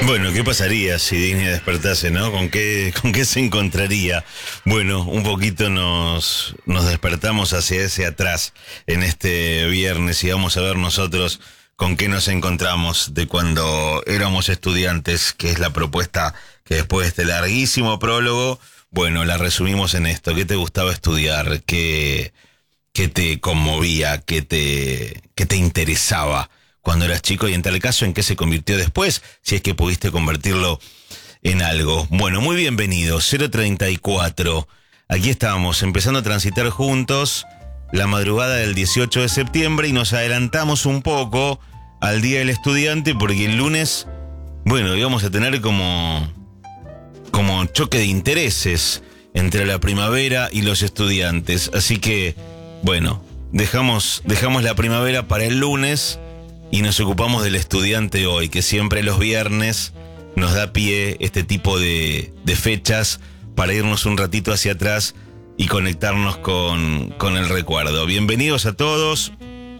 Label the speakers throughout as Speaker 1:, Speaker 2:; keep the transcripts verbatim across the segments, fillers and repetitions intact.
Speaker 1: Bueno, ¿qué pasaría si Disney despertase, no? ¿Con qué, con qué se encontraría? Bueno, un poquito nos, nos despertamos hacia ese atrás en este viernes y vamos a ver nosotros con qué nos encontramos de cuando éramos estudiantes, que es la propuesta que después de este larguísimo prólogo, bueno, la resumimos en esto. ¿Qué te gustaba estudiar? ¿Qué, qué te conmovía? ¿Qué te, qué te interesaba cuando eras chico? Y en tal caso, ¿en qué se convirtió después? Si es que pudiste convertirlo en algo. Bueno, muy bienvenido. cero treinta y cuatro. Aquí estamos, empezando a transitar juntos la madrugada del dieciocho de septiembre y nos adelantamos un poco al Día del Estudiante porque el lunes, bueno, íbamos a tener como, como choque de intereses entre la primavera y los estudiantes. Así que, bueno, dejamos, dejamos la primavera para el lunes y nos ocupamos del estudiante hoy, que siempre los viernes nos da pie este tipo de, de fechas para irnos un ratito hacia atrás y conectarnos con, con el recuerdo. Bienvenidos a todos.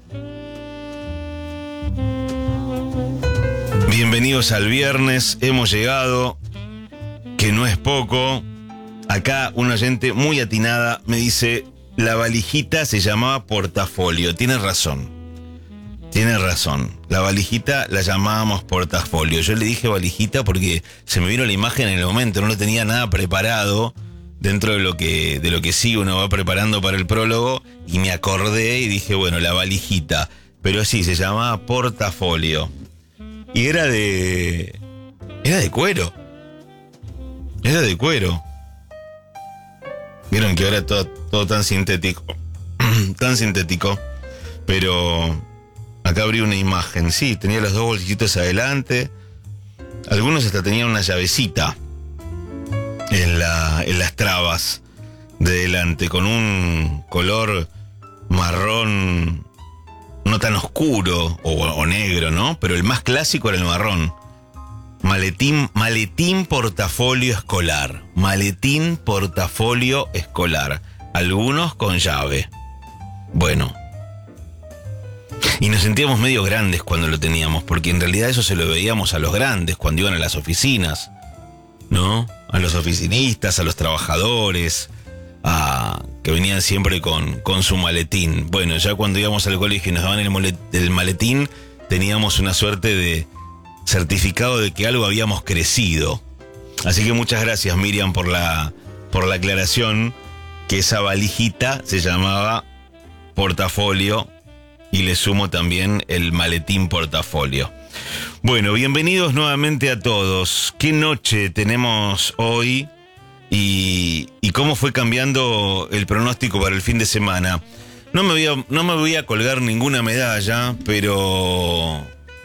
Speaker 1: Bienvenidos al viernes. Hemos llegado, que no es poco. Acá una oyente muy atinada me dice, la valijita se llamaba portafolio. Tiene razón. Tiene razón. La valijita la llamábamos portafolio. Yo le dije valijita porque se me vino la imagen en el momento. No lo tenía nada preparado dentro de lo que de lo que sí uno va preparando para el prólogo. Y me acordé y dije, bueno, la valijita. Pero sí, se llamaba portafolio. Y era de... Era de cuero. Era de cuero. Vieron que ahora todo, todo tan sintético. Tan sintético. Pero... Acá abrí una imagen, sí, tenía los dos bolsillitos adelante. Algunos hasta tenían una llavecita en, la, en las trabas de delante, con un color marrón no tan oscuro o, o negro, ¿no? Pero el más clásico era el marrón. Maletín, maletín portafolio escolar. Maletín portafolio escolar. Algunos con llave. Bueno. Y nos sentíamos medio grandes cuando lo teníamos, porque en realidad eso se lo veíamos a los grandes cuando iban a las oficinas, ¿no? A los oficinistas, a los trabajadores, a, que venían siempre con, con su maletín. Bueno, ya cuando íbamos al colegio y nos daban el, molet, el maletín, teníamos una suerte de certificado de que algo habíamos crecido. Así que muchas gracias, Miriam, por la, por la aclaración, que esa valijita se llamaba portafolio. Y le sumo también el maletín portafolio. Bueno, bienvenidos nuevamente a todos. ¿Qué noche tenemos hoy? Y, y cómo fue cambiando el pronóstico para el fin de semana. No me voy a, no me voy a colgar ninguna medalla, pero...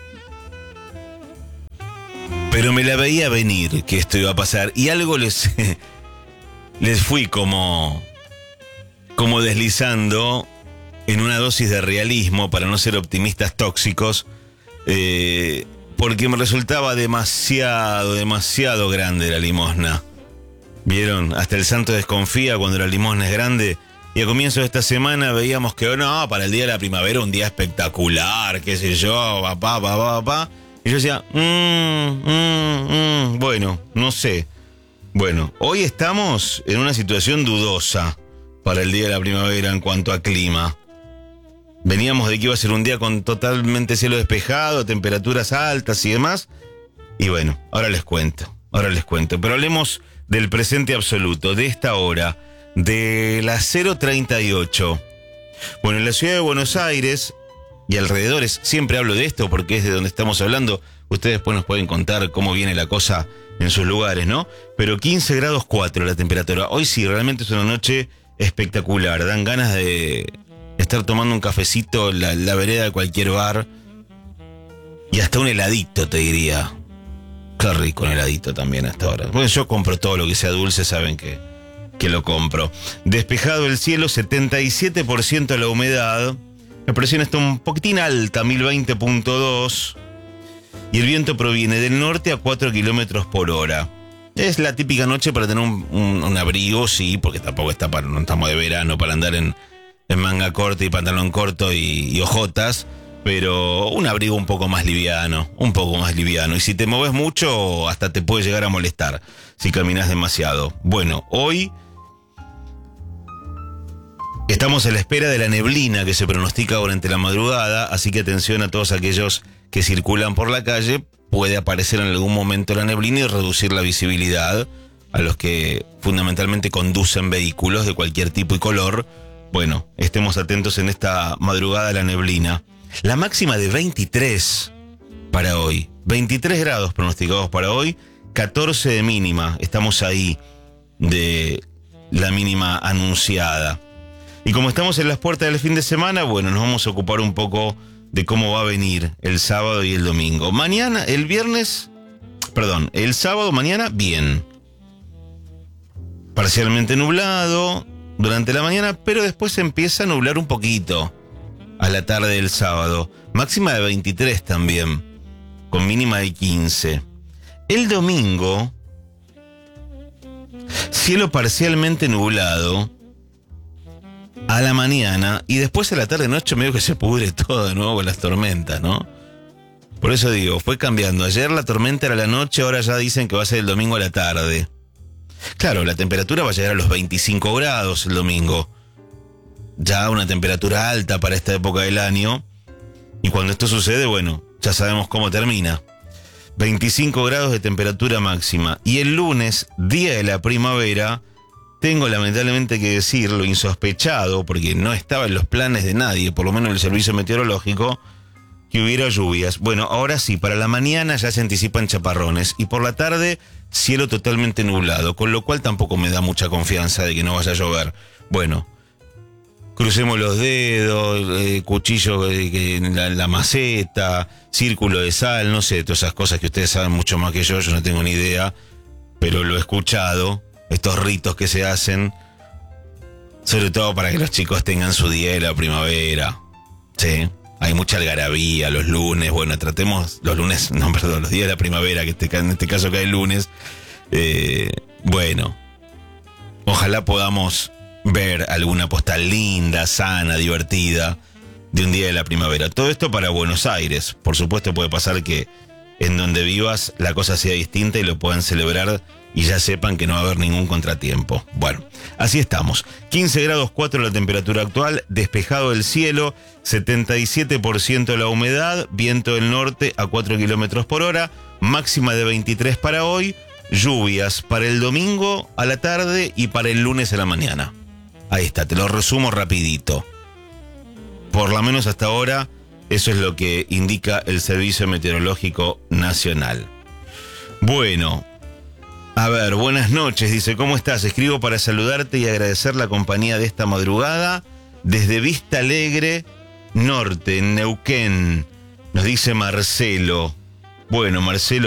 Speaker 1: Pero me la veía venir que esto iba a pasar. Y algo les, les fui como, como deslizando... en una dosis de realismo, para no ser optimistas tóxicos, eh, porque me resultaba demasiado, demasiado grande la limosna. ¿Vieron? Hasta el santo desconfía cuando la limosna es grande. Y a comienzos de esta semana veíamos que, oh, no, para el día de la primavera, un día espectacular, qué sé yo, papá, papá, papá. Y yo decía, mmm, mmm, mmm, bueno, no sé. Bueno, hoy estamos en una situación dudosa para el día de la primavera en cuanto a clima. Veníamos de que iba a ser un día con totalmente cielo despejado, temperaturas altas y demás. Y bueno, ahora les cuento, ahora les cuento. Pero hablemos del presente absoluto, de esta hora, de las cero treinta y ocho. Bueno, en la ciudad de Buenos Aires y alrededores, siempre hablo de esto porque es de donde estamos hablando. Ustedes después nos pueden contar cómo viene la cosa en sus lugares, ¿no? Pero quince grados cuatro la temperatura. Hoy sí, realmente es una noche espectacular. Dan ganas de... estar tomando un cafecito en la, la vereda de cualquier bar. Y hasta un heladito, te diría. Qué rico un heladito también hasta ahora. Bueno, yo compro todo lo que sea dulce, saben que, que lo compro. Despejado el cielo, setenta y siete por ciento la humedad. La presión está un poquitín alta, mil veinte punto dos. Y el viento proviene del norte a cuatro kilómetros por hora. Es la típica noche para tener un, un, un abrigo, sí, porque tampoco está para, no estamos de verano para andar en... en manga corta y pantalón corto y, y ojotas, pero un abrigo un poco más liviano, un poco más liviano. Y si te moves mucho, hasta te puede llegar a molestar si caminas demasiado. Bueno, hoy estamos a la espera de la neblina que se pronostica durante la madrugada, así que atención a todos aquellos que circulan por la calle. Puede aparecer en algún momento la neblina y reducir la visibilidad a los que fundamentalmente conducen vehículos de cualquier tipo y color. Bueno, estemos atentos en esta madrugada a la neblina. La máxima de veintitrés para hoy. veintitrés grados pronosticados para hoy, catorce de mínima. Estamos ahí de la mínima anunciada. Y como estamos en las puertas del fin de semana, bueno, nos vamos a ocupar un poco de cómo va a venir el sábado y el domingo. Mañana, el viernes, perdón, el sábado, mañana, bien. Parcialmente nublado durante la mañana, pero después empieza a nublar un poquito a la tarde del sábado. Máxima de veintitrés también, con mínima de quince. El domingo, cielo parcialmente nublado a la mañana, y después a la tarde-noche medio que se pudre todo de nuevo con las tormentas, ¿no? Por eso digo, fue cambiando. Ayer la tormenta era a la noche, ahora ya dicen que va a ser el domingo a la tarde. Claro, la temperatura va a llegar a los veinticinco grados el domingo. Ya una temperatura alta para esta época del año. Y cuando esto sucede, bueno, ya sabemos cómo termina. veinticinco grados de temperatura máxima. Y el lunes, día de la primavera, tengo lamentablemente que decir lo insospechado, porque no estaba en los planes de nadie, por lo menos en el servicio meteorológico, que hubiera lluvias. Bueno, ahora sí, para la mañana ya se anticipan chaparrones, y por la tarde, cielo totalmente nublado, con lo cual tampoco me da mucha confianza de que no vaya a llover. Bueno, crucemos los dedos, eh, cuchillo eh, en la, la maceta, círculo de sal, no sé, todas esas cosas que ustedes saben mucho más que yo, yo no tengo ni idea, pero lo he escuchado. Estos ritos que se hacen, sobre todo para que los chicos tengan su día de la primavera. Sí, hay mucha algarabía los lunes. Bueno, tratemos los lunes, no, perdón, los días de la primavera, que este, en este caso cae el lunes. Eh, bueno, ojalá podamos ver alguna postal linda, sana, divertida de un día de la primavera. Todo esto para Buenos Aires. Por supuesto puede pasar que en donde vivas la cosa sea distinta y lo puedan celebrar y ya sepan que no va a haber ningún contratiempo. Bueno, así estamos. quince grados cuatro la temperatura actual, despejado el cielo, setenta y siete por ciento la humedad, viento del norte a cuatro kilómetros por hora, máxima de veintitrés para hoy, lluvias para el domingo a la tarde y para el lunes a la mañana. Ahí está, te lo resumo rapidito. Por lo menos hasta ahora, eso es lo que indica el Servicio Meteorológico Nacional. Bueno, a ver, buenas noches, dice, ¿cómo estás? Escribo para saludarte y agradecer la compañía de esta madrugada desde Vista Alegre Norte, en Neuquén, nos dice Marcelo. Bueno, Marcelo,